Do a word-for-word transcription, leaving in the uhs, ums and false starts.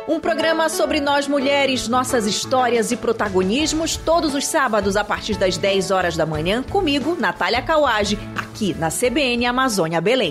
Um programa sobre nós mulheres, nossas histórias e protagonismos, todos os sábados a partir das dez horas da manhã, comigo, Natália Kawage, aqui na C B N Amazônia Belém.